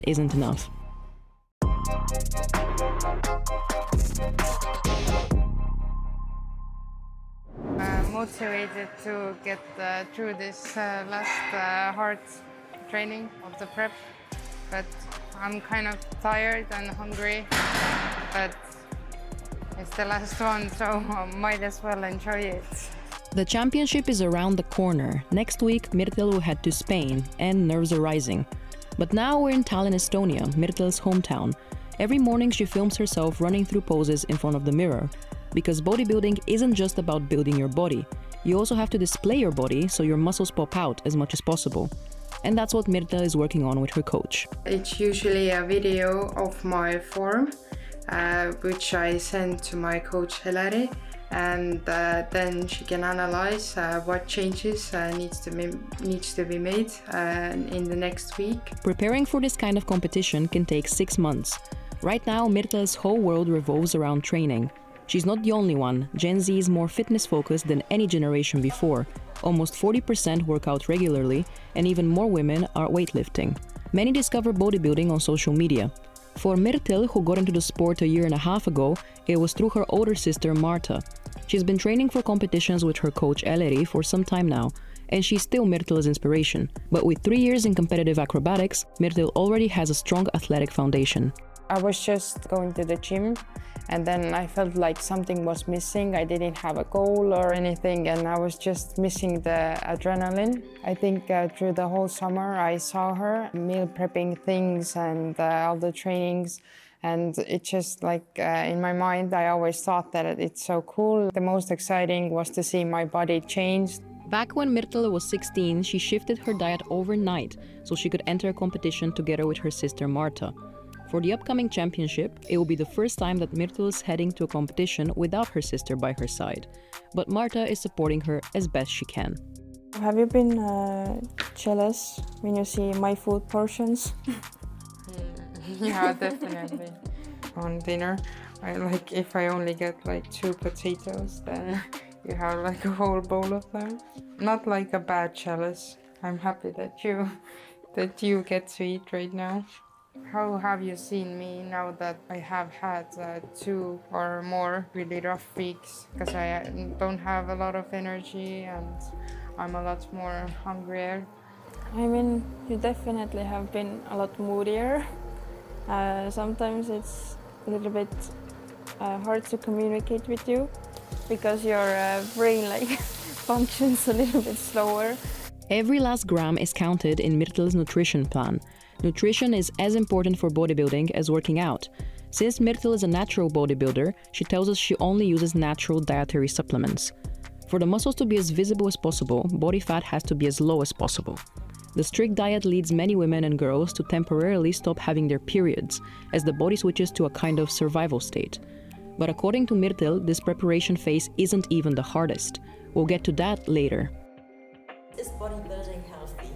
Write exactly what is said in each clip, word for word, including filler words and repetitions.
isn't enough. I'm motivated to get uh, through this uh, last uh, hard training of the prep, but I'm kind of tired and hungry, but it's the last one, so I might as well enjoy it. The championship is around the corner. Next week, Mirtel will head to Spain, and nerves are rising. But now we're in Tallinn, Estonia, Mirtel's hometown. Every morning she films herself running through poses in front of the mirror. Because bodybuilding isn't just about building your body. You also have to display your body so your muscles pop out as much as possible. And that's what Mirtel is working on with her coach. It's usually a video of my form, uh, which I send to my coach Hilary, and uh, then she can analyze uh, what changes uh, needs to be, needs to be made uh, in the next week. Preparing for this kind of competition can take six months. Right now, Mirtel's whole world revolves around training. She's not the only one. Gen Z is more fitness-focused than any generation before. Almost forty percent work out regularly, and even more women are weightlifting. Many discover bodybuilding on social media. For Mirtel, who got into the sport a year and a half ago, it was through her older sister Marta. She's been training for competitions with her coach Elleri for some time now, and she's still Mirtel's inspiration. But with three years in competitive acrobatics, Mirtel already has a strong athletic foundation. I was just going to the gym, and then I felt like something was missing. I didn't have a goal or anything, and I was just missing the adrenaline. I think uh, through the whole summer I saw her meal prepping things and uh, all the trainings, and it just like uh, in my mind I always thought that it's so cool. The most exciting was to see my body change. Back when Mirtel was sixteen, she shifted her diet overnight so she could enter a competition together with her sister Marta. For the upcoming championship, it will be the first time that Mirtel is heading to a competition without her sister by her side. But Marta is supporting her as best she can. Have you been uh, jealous when you see my food portions? Yeah, definitely. On dinner, I like if I only get like two potatoes, then you have like a whole bowl of them. Not like a bad jealous. I'm happy that you that you get to eat right now. How have you seen me now that I have had uh, two or more really rough weeks? Because I don't have a lot of energy and I'm a lot more hungrier. I mean, you definitely have been a lot moodier. Uh, sometimes it's a little bit uh, hard to communicate with you because your uh, brain like functions a little bit slower. Every last gram is counted in Mirtel's nutrition plan. Nutrition is as important for bodybuilding as working out. Since Mirtel is a natural bodybuilder, she tells us she only uses natural dietary supplements. For the muscles to be as visible as possible, body fat has to be as low as possible. The strict diet leads many women and girls to temporarily stop having their periods, as the body switches to a kind of survival state. But according to Mirtel, this preparation phase isn't even the hardest. We'll get to that later. Is bodybuilding healthy?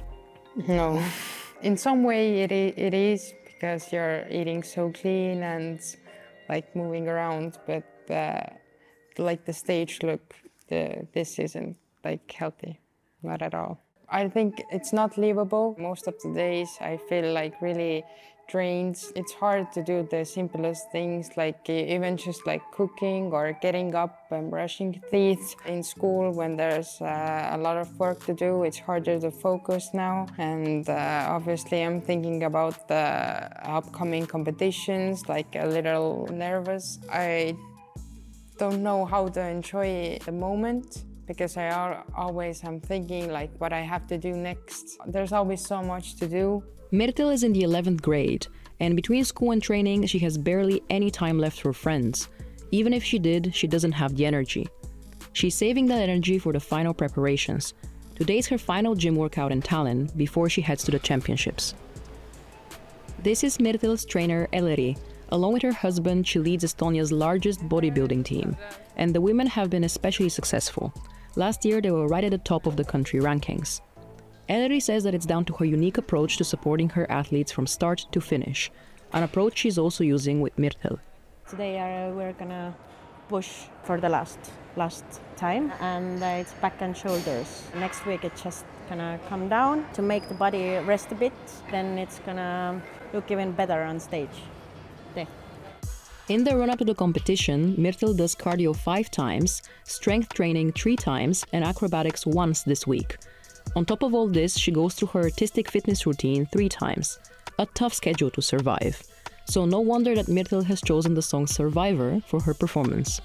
No. In some way it, it is, because you're eating so clean and like moving around, but uh, like the stage look, the, this isn't like healthy, not at all. I think it's not livable. Most of the days I feel like really drained. It's hard to do the simplest things, like even just like cooking or getting up and brushing teeth. In school, when there's uh, a lot of work to do, it's harder to focus now. And uh, obviously I'm thinking about the upcoming competitions, like a little nervous. I don't know how to enjoy the moment, because I always am thinking like what I have to do next. There's always so much to do. Mirtel is in the eleventh grade, and between school and training, she has barely any time left for friends. Even if she did, she doesn't have the energy. She's saving that energy for the final preparations. Today's her final gym workout in Tallinn before she heads to the championships. This is Mirtel's trainer Elleri. Along with her husband, she leads Estonia's largest bodybuilding team, and the women have been especially successful. Last year, they were right at the top of the country rankings. Elleri says that it's down to her unique approach to supporting her athletes from start to finish, an approach she's also using with Mirtel. Today uh, we're gonna push for the last last time, and uh, it's back and shoulders. Next week it's just gonna come down to make the body rest a bit. Then it's gonna look even better on stage. There. In the run-up to the competition, Myrtle does cardio five times, strength training three times, and acrobatics once this week. On top of all this, she goes through her artistic fitness routine three times. A tough schedule to survive. So no wonder that Myrtle has chosen the song Survivor for her performance.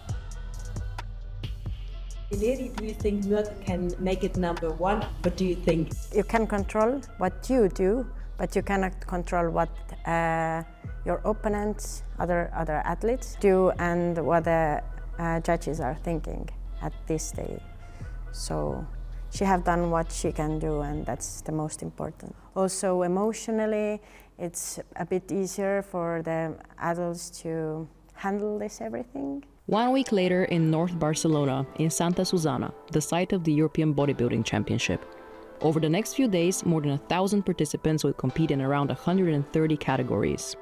Really, do you think Myrtle can make it number one? But do you think You can control what you do, but you cannot control what uh, your opponents, other other athletes do, and what the uh, judges are thinking at this day. So she have done what she can do, and that's the most important. Also emotionally, it's a bit easier for the adults to handle this everything. One week later in North Barcelona, in Santa Susana, the site of the European Bodybuilding Championship. Over the next few days, more than a thousand participants will compete in around one hundred thirty categories.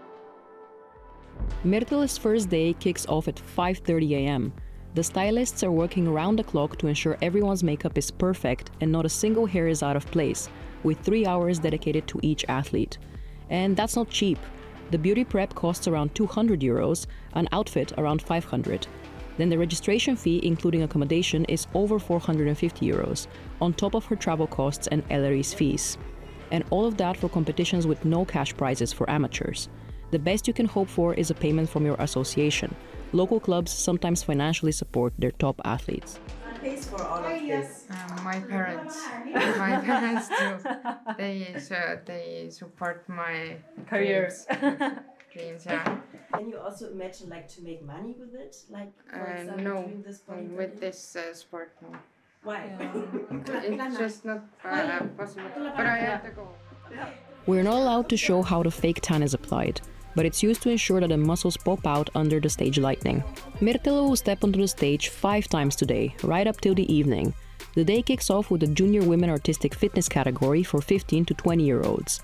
Myrtle's first day kicks off at five thirty a m The stylists are working around the clock to ensure everyone's makeup is perfect and not a single hair is out of place, with three hours dedicated to each athlete. And that's not cheap. The beauty prep costs around two hundred euros, an outfit around five hundred. Then the registration fee, including accommodation, is over four hundred fifty euros, on top of her travel costs and Ellery's fees. And all of that for competitions with no cash prizes for amateurs. The best you can hope for is a payment from your association. Local clubs sometimes financially support their top athletes. who pays for all of this? Um, my parents. My parents do. They, uh, they support my Career. dreams. dreams, yeah. Can you also imagine like to make money with it? Like for Uh, example no, doing this bodybuilding? with this uh, sport, no. Why? It's just not uh, possible. But I have to go. We're not allowed to show how the fake tan is applied, but it's used to ensure that the muscles pop out under the stage lighting. Myrtle will step onto the stage five times today, right up till the evening. The day kicks off with the Junior Women Artistic Fitness category for fifteen to twenty year olds.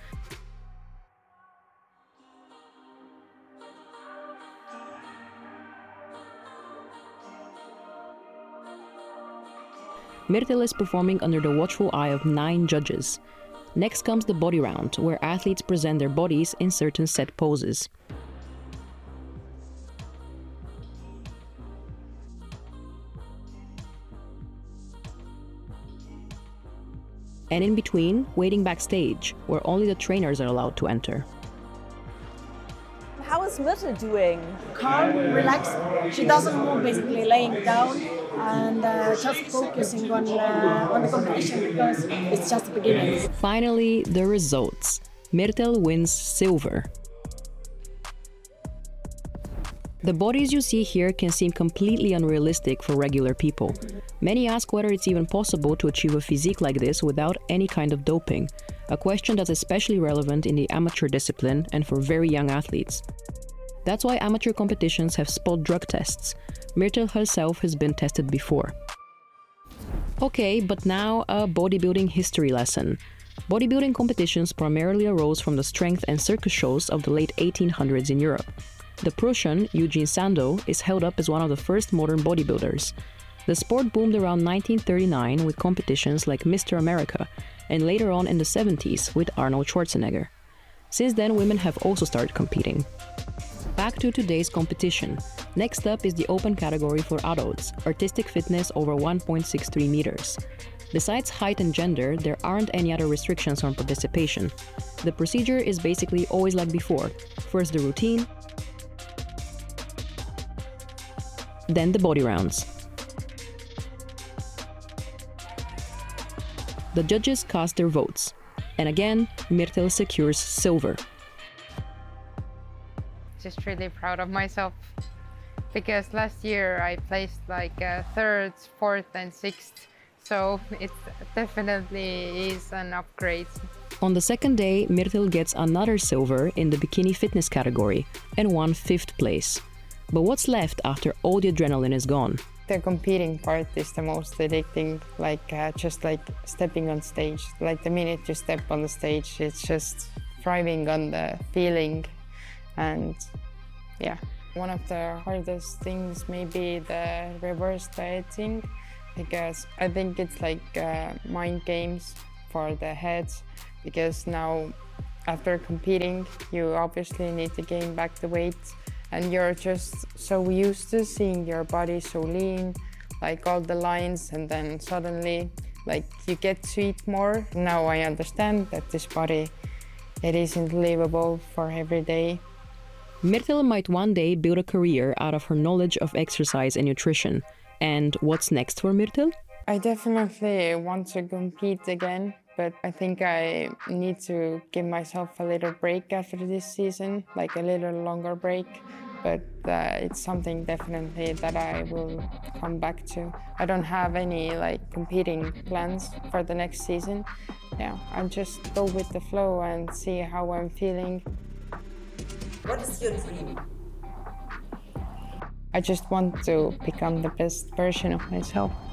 Myrtle is performing under the watchful eye of nine judges. Next comes the body round, where athletes present their bodies in certain set poses. And in between, waiting backstage, where only the trainers are allowed to enter. How is Myrtle doing? Calm, relaxed. She doesn't move, basically laying down and uh, just focusing on, uh, on the competition because it's just the beginning. Finally, the results. Myrtle wins silver. The bodies you see here can seem completely unrealistic for regular people. Many ask whether it's even possible to achieve a physique like this without any kind of doping, a question that's especially relevant in the amateur discipline and for very young athletes. That's why amateur competitions have spot drug tests. Myrtle herself has been tested before. Okay, but now a bodybuilding history lesson. Bodybuilding competitions primarily arose from the strength and circus shows of the late eighteen hundreds in Europe. The Prussian, Eugene Sandow, is held up as one of the first modern bodybuilders. The sport boomed around nineteen thirty-nine with competitions like Mister America, and later on in the seventies with Arnold Schwarzenegger. Since then, women have also started competing. Back to today's competition. Next up is the open category for adults, artistic fitness over one point six three meters. Besides height and gender, there aren't any other restrictions on participation. The procedure is basically always like before. First the routine, then the body rounds. The judges cast their votes. And again, Myrtle secures silver. Just really proud of myself because last year I placed like uh, third, fourth and sixth. So it definitely is an upgrade. On the second day, Myrtle gets another silver in the bikini fitness category and won fifth place. But what's left after all the adrenaline is gone? The competing part is the most addicting, like uh, just like stepping on stage. Like the minute you step on the stage, it's just thriving on the feeling. And yeah, one of the hardest things may be the reverse dieting because I think it's like uh, mind games for the heads, because now after competing you obviously need to gain back the weight and you're just so used to seeing your body so lean, like all the lines, and then suddenly like you get to eat more. Now I understand that this body, it isn't livable for every day. Mirtel might one day build a career out of her knowledge of exercise and nutrition. And what's next for Mirtel? I definitely want to compete again, but I think I need to give myself a little break after this season, like a little longer break. But uh, it's something definitely that I will come back to. I don't have any like competing plans for the next season. Yeah, I'll just go with the flow and see how I'm feeling. What is your dream? I just want to become the best version of myself.